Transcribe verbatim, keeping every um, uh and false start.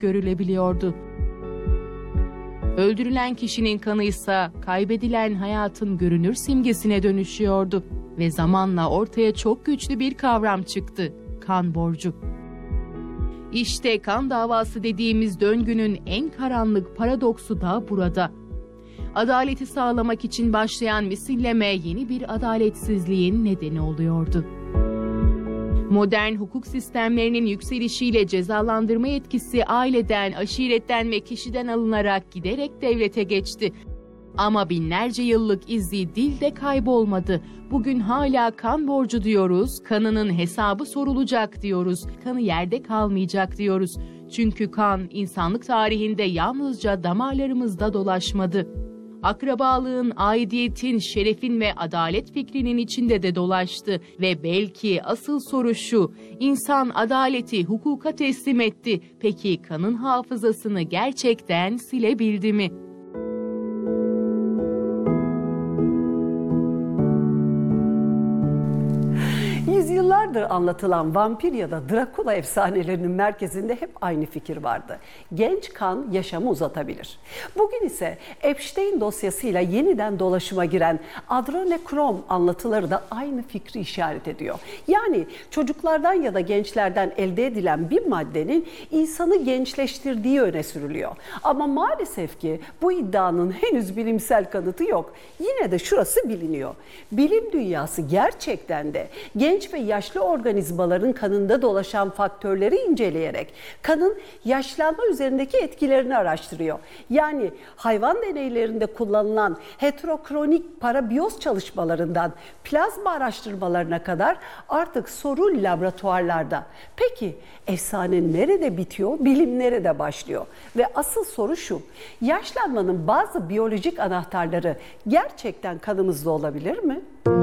görülebiliyordu. Öldürülen kişinin kanı ise kaybedilen hayatın görünür simgesine dönüşüyordu ve zamanla ortaya çok güçlü bir kavram çıktı: kan borcu. İşte kan davası dediğimiz döngünün en karanlık paradoksu da burada. Adaleti sağlamak için başlayan misilleme yeni bir adaletsizliğin nedeni oluyordu. Modern hukuk sistemlerinin yükselişiyle cezalandırma yetkisi aileden, aşiretten ve kişiden alınarak giderek devlete geçti. Ama binlerce yıllık izi dilde kaybolmadı. Bugün hala kan borcu diyoruz, kanının hesabı sorulacak diyoruz, kanı yerde kalmayacak diyoruz. Çünkü kan insanlık tarihinde yalnızca damarlarımızda dolaşmadı. Akrabalığın, aidiyetin, şerefin ve adalet fikrinin içinde de dolaştı ve belki asıl soru şu: insan adaleti hukuka teslim etti. Peki kanın hafızasını gerçekten silebildi mi? Yüzyıllardır anlatılan vampir ya da Drakula efsanelerinin merkezinde hep aynı fikir vardı: genç kan yaşamı uzatabilir. Bugün ise Epstein dosyasıyla yeniden dolaşıma giren adrenokrom anlatıları da aynı fikri işaret ediyor. Yani çocuklardan ya da gençlerden elde edilen bir maddenin insanı gençleştirdiği öne sürülüyor. Ama maalesef ki bu iddianın henüz bilimsel kanıtı yok. Yine de şurası biliniyor: bilim dünyası gerçekten de genç ve yaşlı organizmaların kanında dolaşan faktörleri inceleyerek kanın yaşlanma üzerindeki etkilerini araştırıyor. Yani hayvan deneylerinde kullanılan heterokronik parabiyoz çalışmalarından plazma araştırmalarına kadar artık sorun laboratuvarlarda. Peki efsane nerede bitiyor, bilim nerede başlıyor? Ve asıl soru şu: yaşlanmanın bazı biyolojik anahtarları gerçekten kanımızda olabilir mi?